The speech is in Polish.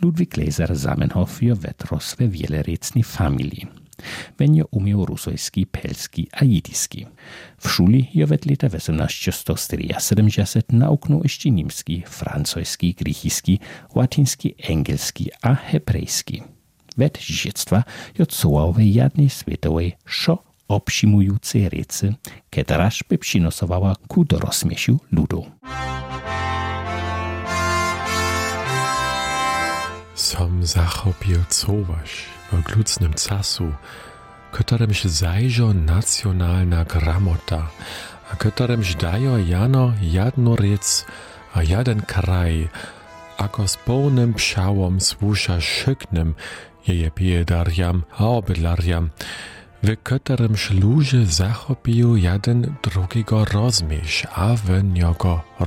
Ludwik Leser zamenhował für wetros we wielerecnej familii. Będzie umiał rusojski, pelski a jidyski. W szuli je wet lata 1870 nauknął jeszcze niemski, francoski, griechski, łaciński, angielski a hebrejski. Wet dziectwa je cołał we jednej światowej, szo obsimującej recy, ketaraż by przynosowała ku do rozśmieszu ludu. Som zachopił coś w glucnym czasu, którym się zajrzał nacjonalna gramota, a którym dają jano jedną rec a jeden kraj, ako z pełnym pszałom słusza szyknym jeje piedarjam a obydlarjam, w którym ludzie zachopił jeden drugiego rozmierz, a w niego